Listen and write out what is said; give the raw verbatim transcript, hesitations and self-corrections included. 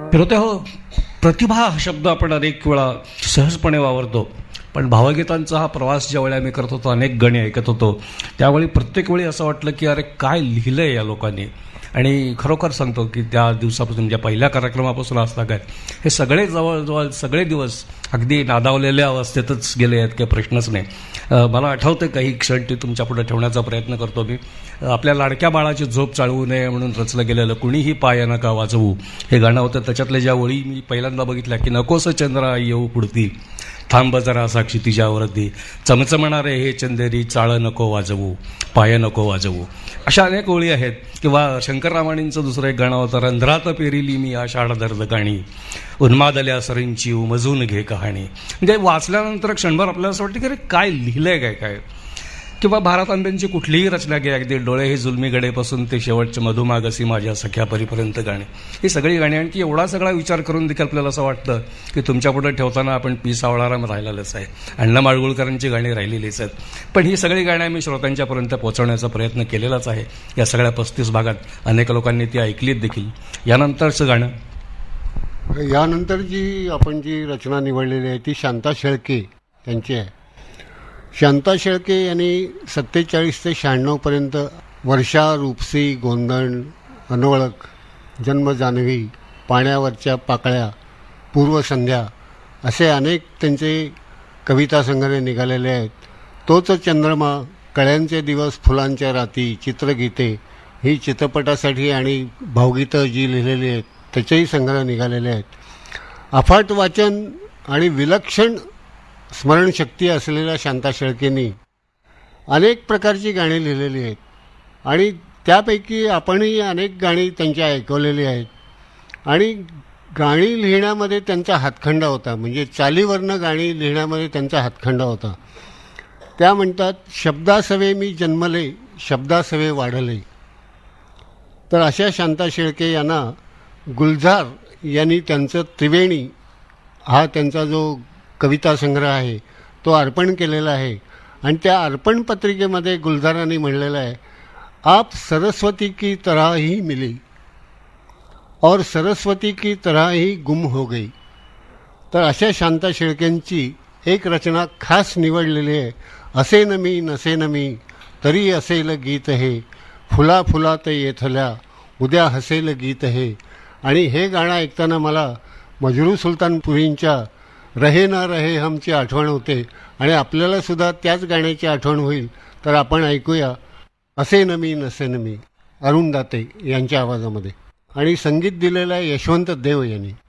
श्रोते हो, प्रतिभा हा शब्द आपण अनेक वेळा सहजपणे वावरतो, पण भावगीतांचा हा प्रवास ज्यावेळी आम्ही करत होतो, अनेक गाणी ऐकत होतो, त्यावेळी प्रत्येक वेळी असं वाटलं की अरे काय लिहिलं आहे या लोकांनी. आणि खरोखर सांगतो की त्या दिवसापासून, ज्या पहिल्या कार्यक्रमापासून असला काय, हे सगळे जवळजवळ सगळे दिवस अगदी नादावलेल्या अवस्थेतच गेले आहेत, काही प्रश्नच नाही. मला आठवतं काही क्षण ते तुमच्यापुढे ठेवण्याचा प्रयत्न करतो मी. आपल्या लाडक्या बाळाची झोप चाळवू नये म्हणून रचलं गेलेलं कुणीही पाय नका वाजवू हे गाणं होतं. त्याच्यातल्या ज्या ओळी मी पहिल्यांदा बघितल्या की नकोस चंद्रा येऊ पुढती, थांब जरा साक्षी तिच्यावरती, चमचमणारे हे चंदेरी चाळ नको वाजवू, पाय नको वाजवू, अशा अनेक ओळी आहेत. किंवा शंकररामाणींचं दुसरं एक गाणं होतं, रंध्रात पेरिली मी आषाढ दर्द गाणी, उन्मादल्या सरींची उमजून घे कहाणी. म्हणजे वाचल्यानंतर क्षणभर आपल्याला असं वाटतं की अरे काय लिहिलंय काय काय. किंवा भारत आंब्यांची कुठलीही रचना घ्या, अगदी डोळे हे जुलमी गडेपासून ते शेवटचे मधुमागसी माझ्या सख्या परीपर्यंत गाणी, ही सगळी गाणी. आणि ती एवढा सगळा विचार करून देखील आपल्याला असं वाटतं की तुमच्यापुढे ठेवताना आपण पी सावळाराम राहिलेलंच आहे, अण्णा माडगुळकरांची गाणी राहिलेलीच आहेत. पण ही सगळी गाणी आम्ही श्रोत्यांच्यापर्यंत पोहोचवण्याचा प्रयत्न केलेलाच आहे. या सगळ्या पस्तीस भागात अनेक लोकांनी ती ऐकलीत देखील. यानंतरचं गाणं, यानंतर जी आपण जी रचना निवडलेली आहे ती शांता शेळके यांची आहे. शांता शेळके यांनी सत्तेचाळीस ते शहाण्णवपर्यंत वर्षा, रूपसी, गोंधण, अनवळक, जन्म जान्हवी, पाण्यावरच्या पाकळ्या, पूर्वसंध्या असे अनेक त्यांचे कविता संग्रह निघालेले आहेत. तोच चंद्रमा, कळ्यांचे दिवस, फुलांच्या राती, चित्रगीते ही चित्रपटासाठी आणि भावगीतं जी लिहिलेली आहेत त्याचेही संग्रह निघालेले आहेत. अफाट वाचन आणि विलक्षण स्मरणशक्ती असलेल्या शांता शेळकेंनी अनेक प्रकारची गाणी लिहिलेली आहेत आणि त्यापैकी आपणही अनेक गाणी त्यांची ऐकवलेली आहेत. आणि गाणी लिहिण्यामध्ये त्यांचा हातखंडा होता, म्हणजे चालीवरनं गाणी लिहिण्यामध्ये त्यांचा हातखंडा होता. त्या म्हणतात, शब्दासवे मी जन्मले, शब्दासवे वाढले. तर अशा शांता शेळके यांना गुलजार यांनी त्यांचं त्रिवेणी हा त्यांचा जो कविता संग्रह आहे तो अर्पण केलेला आहे. आणि त्या अर्पण पत्रिकेमध्ये गुलजारांनी म्हणलेलं आहे, आप सरस्वती की तरह ही मिली और सरस्वती की तरह ही गुम हो गई. तर अशा शांता शेळकेंची एक रचना खास निवडलेली आहे, असे न मी नसे न मी तरी असेल गीत हे, फुला फुलात येथल्या उद्या हसेल गीत हे. आणि हे गाणं ऐकताना मला मजरू सुलतानपुरींच्या रहे ना रहे हमची आठवण होते आणि आपल्याला सुद्धा त्याच गाण्याची आठवण होईल. तर आपण ऐकूया, असे न मी नसे न मी, अरुण दाते यांच्या आवाजामध्ये. आणि संगीत दिलेलं आहे यशवंत देव यांनी.